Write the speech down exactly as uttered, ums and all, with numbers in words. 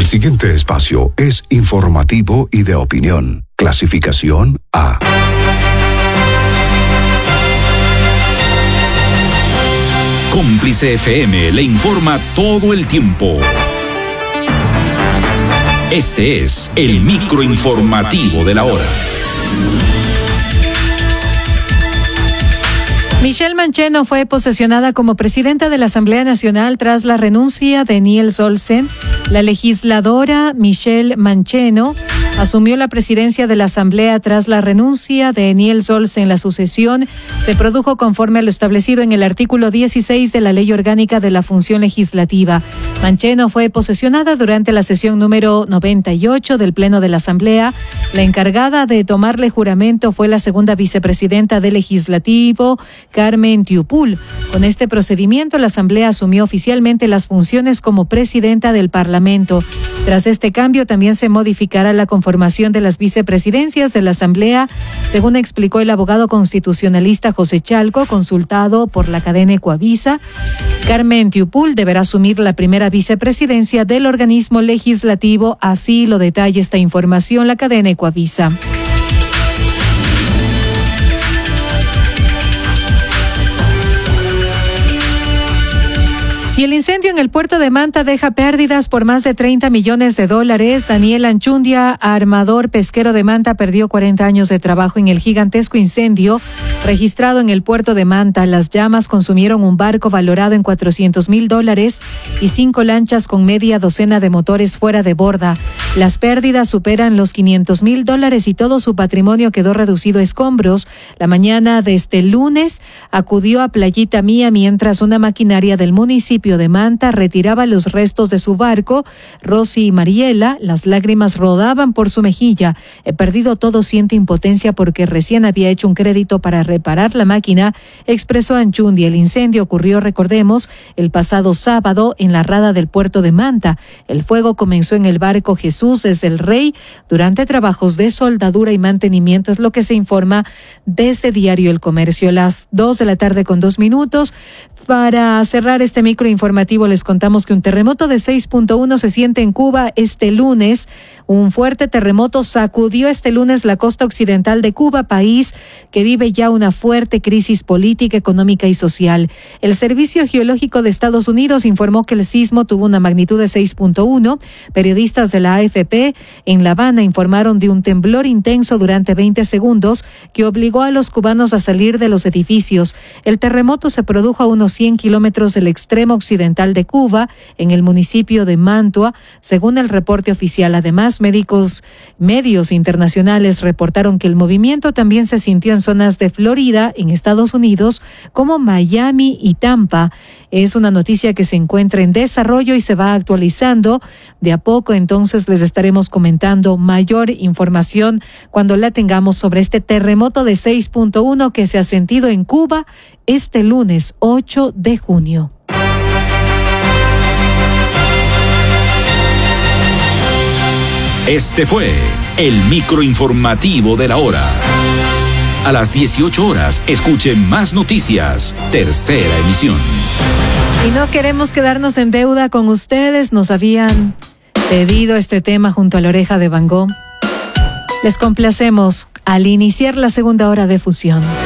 El siguiente espacio es informativo y de opinión. Clasificación A. Cómplice F M le informa todo el tiempo. Este es el microinformativo de la hora. Michelle Mancheno fue posesionada como presidenta de la Asamblea Nacional tras la renuncia de Niels Olsen. La legisladora Michelle Mancheno asumió la presidencia de la Asamblea tras la renuncia de Niels Olsen. La sucesión se produjo conforme a lo establecido en el artículo dieciséis de la Ley Orgánica de la Función Legislativa. Mancheno fue posesionada durante la sesión número noventa y ocho del Pleno de la Asamblea. La encargada de tomarle juramento fue la segunda vicepresidenta del Legislativo, Carmen Tiupul. Con este procedimiento, la Asamblea asumió oficialmente las funciones como presidenta del Parlamento. Tras este cambio, también se modificará la conformación de las vicepresidencias de la Asamblea, según explicó el abogado constitucionalista José Chalco, consultado por la cadena Ecuavisa. Carmen Tiupul deberá asumir la primera vicepresidencia del organismo legislativo, así lo detalla esta información la cadena Ecuavisa. Y el incendio en el puerto de Manta deja pérdidas por más de treinta millones de dólares. Daniel Anchundia, armador pesquero de Manta, perdió cuarenta años de trabajo en el gigantesco incendio registrado en el puerto de Manta. Las llamas consumieron un barco valorado en cuatrocientos mil dólares y cinco lanchas con media docena de motores fuera de borda. Las pérdidas superan los quinientos mil dólares y todo su patrimonio quedó reducido a escombros. La mañana de este lunes acudió a Playita Mía mientras una maquinaria del municipio de Manta retiraba los restos de su barco. Rosy y Mariela, las lágrimas rodaban por su mejilla. He perdido todo, siento impotencia porque recién había hecho un crédito para reparar la máquina, expresó Anchundi. El incendio ocurrió, recordemos, el pasado sábado en la rada del puerto de Manta. El fuego comenzó en el barco Jesús es el Rey durante trabajos de soldadura y mantenimiento, es lo que se informa desde Diario El Comercio. Las dos de la tarde con dos minutos. Para cerrar este microinformativo, les contamos que un terremoto de seis punto uno se siente en Cuba este lunes. Un fuerte terremoto sacudió este lunes la costa occidental de Cuba, país que vive ya una fuerte crisis política, económica y social. El Servicio Geológico de Estados Unidos informó que el sismo tuvo una magnitud de seis punto uno. Periodistas de la A F P en La Habana informaron de un temblor intenso durante veinte segundos que obligó a los cubanos a salir de los edificios. El terremoto se produjo a unos cien kilómetros del extremo occidental de Cuba, en el municipio de Mantua, según el reporte oficial. Además, médicos, medios internacionales reportaron que el movimiento también se sintió en zonas de Florida, en Estados Unidos, como Miami y Tampa. Es una noticia que se encuentra en desarrollo y se va actualizando de a poco, entonces les estaremos comentando mayor información cuando la tengamos sobre este terremoto de seis punto uno que se ha sentido en Cuba este lunes ocho de junio. Este fue el microinformativo de la hora. A las dieciocho horas, escuche más noticias. Tercera emisión. Y no queremos quedarnos en deuda con ustedes. Nos habían pedido este tema junto a la oreja de Van Gogh. Les complacemos al iniciar la segunda hora de Fusión.